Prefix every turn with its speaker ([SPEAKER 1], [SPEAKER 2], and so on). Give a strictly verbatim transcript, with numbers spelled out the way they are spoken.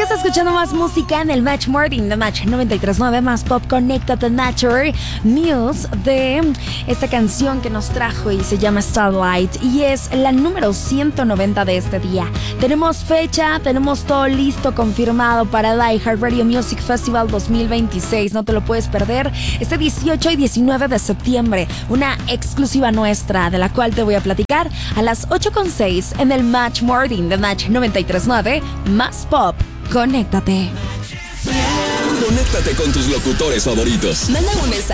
[SPEAKER 1] Sigues escuchando más música en el Match Morning de Match noventa y tres punto nueve, más pop. Conéctate Nature Muse, de esta canción que nos trajo y se llama Starlight, y es la número ciento noventa de este día. Tenemos fecha, tenemos todo listo, confirmado para el iHeartRadio Music Festival dos mil veintiséis. No te lo puedes perder, este dieciocho y diecinueve de septiembre. Una exclusiva nuestra, de la cual te voy a platicar a las ocho con seis en el Match Morning de Match noventa y tres punto nueve, más pop. Conéctate.
[SPEAKER 2] Conéctate con tus locutores favoritos.
[SPEAKER 3] Manda un mensaje